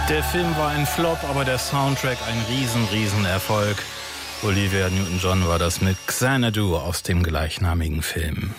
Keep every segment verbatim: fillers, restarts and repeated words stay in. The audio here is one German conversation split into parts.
Der Film war ein Flop, aber der Soundtrack ein riesen, riesen Erfolg. Olivia Newton-John war das mit Xanadu aus dem gleichnamigen Film.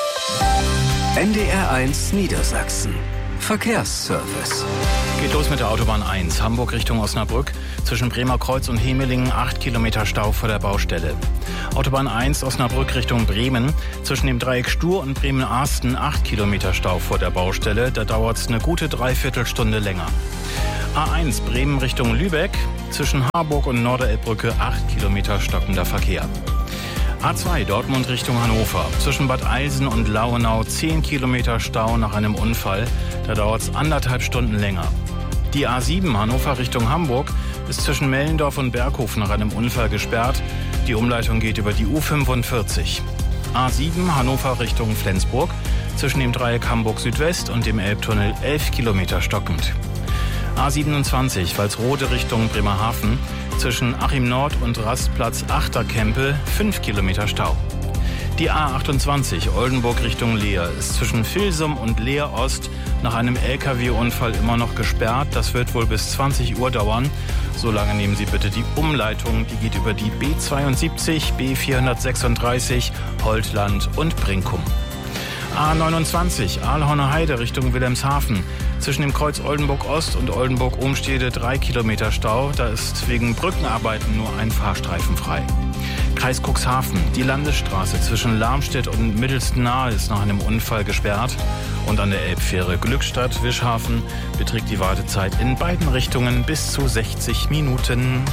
N D R eins Niedersachsen. Verkehrsservice. Geht los mit der Autobahn eins, Hamburg Richtung Osnabrück. Zwischen Bremer Kreuz und Hemelingen acht Kilometer Stau vor der Baustelle. Autobahn eins, Osnabrück Richtung Bremen. Zwischen dem Dreieck Stur und Bremen-Arsten acht Kilometer Stau vor der Baustelle. Da dauert es eine gute Dreiviertelstunde länger. A eins, Bremen Richtung Lübeck. Zwischen Harburg und Norderelbbrücke acht Kilometer stockender Verkehr. A zwei, Dortmund Richtung Hannover. Zwischen Bad Eilsen und Lauenau zehn Kilometer Stau nach einem Unfall. Da dauert es anderthalb Stunden länger. Die A sieben, Hannover Richtung Hamburg, ist zwischen Mellendorf und Berghof nach einem Unfall gesperrt. Die Umleitung geht über die U fünfundvierzig. A sieben, Hannover Richtung Flensburg. Zwischen dem Dreieck Hamburg Südwest und dem Elbtunnel elf Kilometer stockend. A siebenundzwanzig, Walsrode Richtung Bremerhaven. Zwischen Achim Nord und Rastplatz Achterkempe fünf Kilometer Stau. Die A achtundzwanzig, Oldenburg Richtung Leer, ist zwischen Vilsum und Leer Ost nach einem L K W-Unfall immer noch gesperrt. Das wird wohl bis zwanzig Uhr dauern. Solange nehmen Sie bitte die Umleitung. Die geht über die B zweiundsiebzig, B vierhundertsechsunddreißig, Holtland und Brinkum. A neunundzwanzig, Aalhorner Heide Richtung Wilhelmshaven. Zwischen dem Kreuz Oldenburg Ost und Oldenburg Umstede drei Kilometer Stau. Da ist wegen Brückenarbeiten nur ein Fahrstreifen frei. Kreis Cuxhaven, die Landesstraße zwischen Lamstedt und Mittelsten-Nahe ist nach einem Unfall gesperrt. Und an der Elbfähre Glückstadt-Wischhafen beträgt die Wartezeit in beiden Richtungen bis zu sechzig Minuten.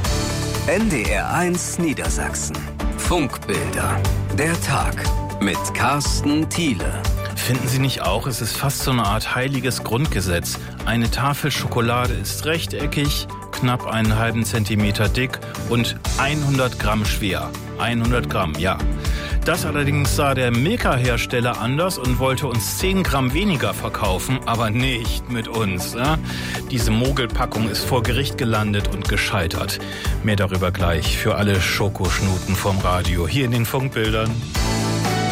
N D R eins Niedersachsen. Funkbilder. Der Tag mit Carsten Thiele. Finden Sie nicht auch, es ist fast so eine Art heiliges Grundgesetz. Eine Tafel Schokolade ist rechteckig, knapp einen halben Zentimeter dick und hundert Gramm schwer. hundert Gramm, ja. Das allerdings sah der Milka-Hersteller anders und wollte uns zehn Gramm weniger verkaufen, aber nicht mit uns. Ja? Diese Mogelpackung ist vor Gericht gelandet und gescheitert. Mehr darüber gleich für alle Schokoschnuten vom Radio hier in den Funkbildern.